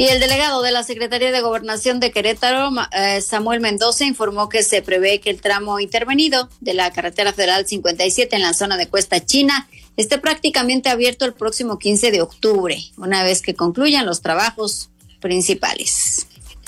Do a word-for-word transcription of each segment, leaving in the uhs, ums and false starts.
Y el delegado de la Secretaría de Gobernación de Querétaro, Samuel Mendoza, informó que se prevé que el tramo intervenido de la carretera federal cincuenta y siete en la zona de Cuesta China esté prácticamente abierto el próximo quince de octubre, una vez que concluyan los trabajos principales.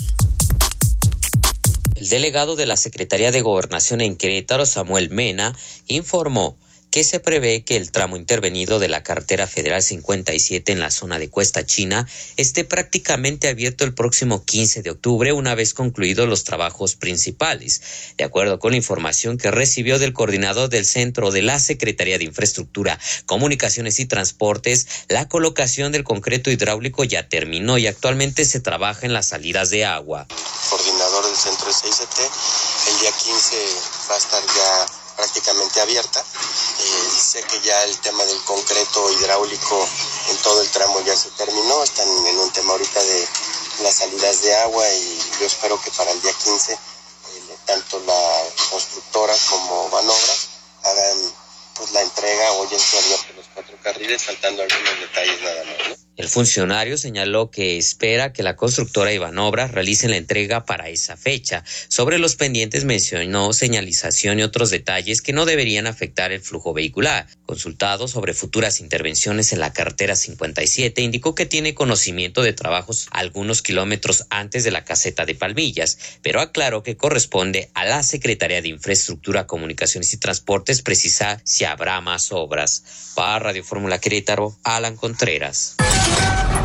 El delegado de la Secretaría de Gobernación en Querétaro, Samuel Mena, informó que se prevé que el tramo intervenido de la carretera federal cincuenta y siete en la zona de Cuesta China esté prácticamente abierto el próximo quince de octubre, una vez concluidos los trabajos principales. De acuerdo con la información que recibió del coordinador del centro de la Secretaría de Infraestructura, Comunicaciones y Transportes, la colocación del concreto hidráulico ya terminó y actualmente se trabaja en las salidas de agua. Coordinador del centro de C I C T, el día quince va a estar ya prácticamente abierta. Eh, sé que ya el tema del concreto hidráulico en todo el tramo ya se terminó, están en un tema ahorita de las salidas de agua y yo espero que para el día quince eh, tanto la constructora como Banobras hagan pues la entrega. Hoy ya estoy abierto los cuatro carriles, faltando algunos detalles nada más, ¿no? El funcionario señaló que espera que la constructora y Banobras realicen la entrega para esa fecha. Sobre los pendientes mencionó señalización y otros detalles que no deberían afectar el flujo vehicular. Consultado sobre futuras intervenciones en la carretera cincuenta y siete, indicó que tiene conocimiento de trabajos algunos kilómetros antes de la caseta de Palmillas, pero aclaró que corresponde a la Secretaría de Infraestructura, Comunicaciones y Transportes precisar si habrá más obras. Para Radio Fórmula Querétaro, Alan Contreras.